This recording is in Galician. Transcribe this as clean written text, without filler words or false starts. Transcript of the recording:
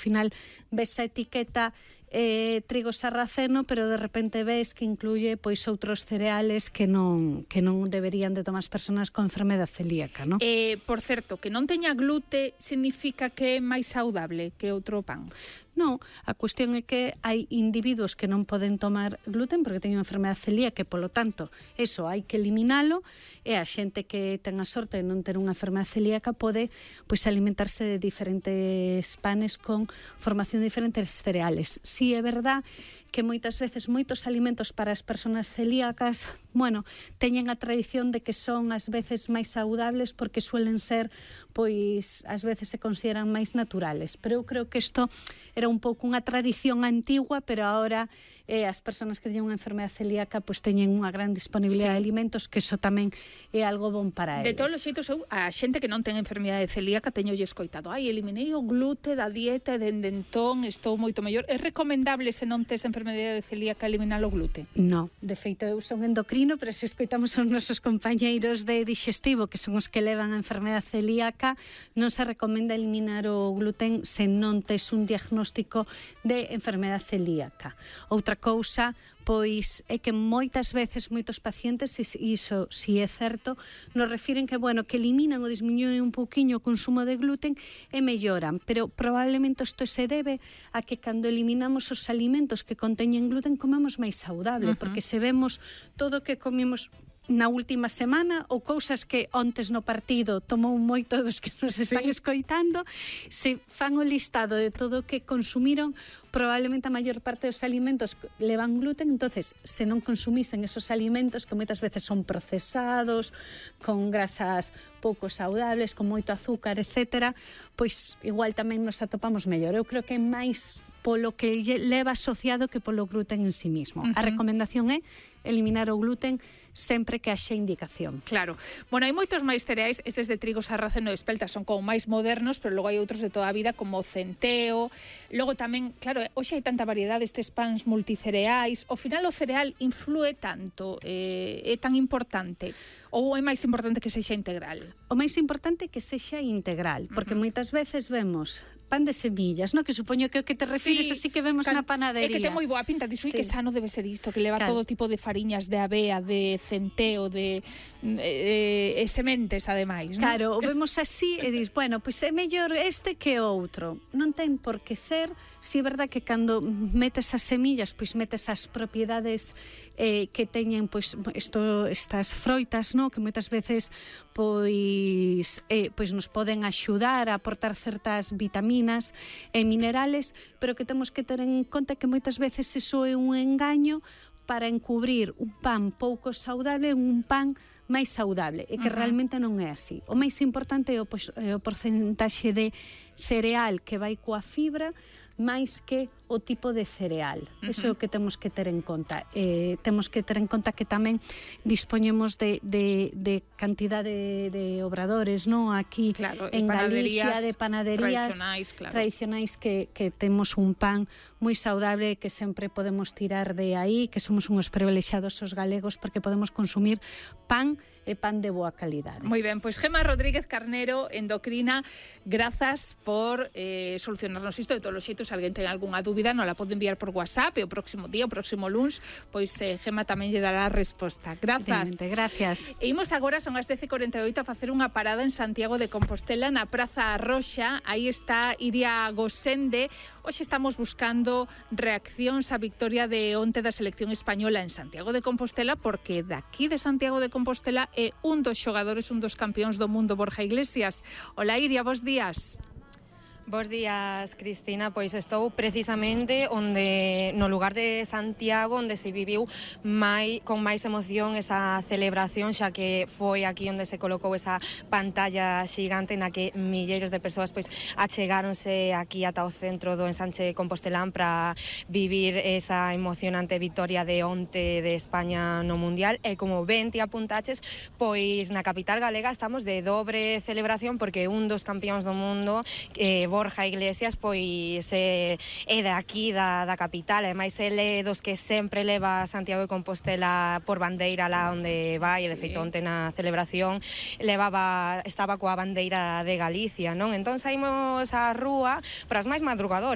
final ves a etiqueta trigo sarraceno, pero de repente ves que incluye pois outros cereales que non deberían de tomar as persoas con enfermedade celíaca, non? Por certo, que non teña glute significa que é máis saudable que outro pan? Non, a cuestión é que hai individuos que non poden tomar gluten porque teñen enfermedade celíaca, que polo tanto, eso hai que eliminalo, e a xente que ten a sorte de non ter unha enfermedade celíaca pode pois alimentarse de diferentes panes con formación de diferentes cereales. Si é verdad que moitas veces moitos alimentos para as persoas celíacas, bueno, teñen a tradición de que son ás veces máis saudables porque suelen ser, pois, ás veces se consideran máis naturales. Pero eu creo que isto era un pouco unha tradición antigua, pero agora as persoas que teñen unha enfermedade celíaca pois teñen unha gran disponibilidade de alimentos, que iso tamén é algo bon para eles. De todos os xeitos, eu, a xente que non ten enfermedade celíaca teño escoitado, eliminei o glute da dieta e dende entón estou moito mellor. É recomendable, se non tes enfermedade celíaca, eliminar o glute? Non, de feito eu son endocrino, pero se escoitamos aos nosos compañeiros de digestivo, que son os que levan a enfermedade celíaca, non se recomenda eliminar o gluten se non tes un diagnóstico de enfermedade celíaca. Outra cousa, pois, é que moitas veces moitos pacientes, iso si é certo, nos refiren que, bueno, que eliminan ou dismiñuen un pouquiño o consumo de gluten e melloran, pero probablemente isto se debe a que cando eliminamos os alimentos que conteñen gluten comemos máis saudable, porque se vemos todo o que comemos na última semana ou cousas que ontes no partido tomou moito dos que nos están escoitando, se fan o listado de todo o que consumiron, probablemente a maior parte dos alimentos levan gluten. Entonces, se non consumisen esos alimentos que moitas veces son procesados, con grasas pouco saudables, con moito azúcar, etcétera, pois igual tamén nos atopamos mellor. Eu creo que é máis polo que leva asociado que polo gluten en sí mismo. A recomendación é eliminar o gluten sempre que haxa indicación. Claro. Bueno, hai moitos máis cereais, estes de trigo sarraceno e espelta son como máis modernos, pero logo hai outros de toda a vida como o centeo. Logo tamén, claro, hoxe hai tanta variedade estes pans multicereais. Ao final o cereal influe tanto, é tan importante, ou é máis importante que sexa integral? O máis importante é que sexa integral, porque moitas veces vemos pan de semillas, no? Que supoño que o que te refires así que vemos na panadería. É que ten moi boa pinta, dixo que sano debe ser isto, que leva todo tipo de fariñas, de avea, de centeo, de sementes, ademais, non? Claro, o vemos así e dis, bueno, pois é mellor este que outro. Non ten por que ser. Si é verdad que cando metes as semillas, pois metes as propiedades que teñen pois estas froitas, no? Que moitas veces pois nos poden axudar a aportar certas vitaminas e minerales, pero que temos que ter en conta que moitas veces iso é un engaño para encubrir un pan pouco saudable en un pan máis saudable, e que realmente non é así. O máis importante é o porcentaxe de cereal que vai coa fibra máis que o tipo de cereal. Iso é o que temos que ter en conta. Temos que ter en conta que tamén dispoñemos de cantidade de obradores, non? Aquí en Galicia, de panaderías tradicionais que temos un pan moi saudable, que sempre podemos tirar de aí, que somos uns privilexiados os galegos porque podemos consumir pan e pan de boa calidade. Moi ben, pois Gemma Rodríguez Carnero, endocrina, grazas por solucionarnos isto. De todos os xeitos, se alguén ten algunha dúbida, non la pode enviar por WhatsApp, e o próximo día, o próximo luns, pois Gemma tamén lle dará a resposta. Grazas. Gracias. E imos agora, son as 10:48, a facer unha parada en Santiago de Compostela, na Praza Arroxa. Aí está Iria Gosende. Hoxe estamos buscando reaccións á victoria de onte da selección española en Santiago de Compostela, porque daqui de Santiago de Compostela é un dos xogadores, un dos campións do mundo, Borja Iglesias. Hola Iria, bos días. Bos días, Cristina. Pois estou precisamente no lugar de Santiago, onde se viviu con máis emoción esa celebración, xa que foi aquí onde se colocou esa pantalla xigante na que milleiros de persoas pois achegáronse aquí ata o centro do ensanche compostelán para vivir esa emocionante victoria de onte de España no Mundial. E como ben ti apuntaches, pois na capital galega estamos de dobre celebración, porque un dos campións do mundo, Borja Iglesias, pois é de aquí, da capital. Ademais, ele dos que sempre leva Santiago de Compostela por bandeira lá onde vai, e de feito onte na celebración estaba coa bandeira de Galicia, non? Entón saímos á rúa para os máis madrugadores,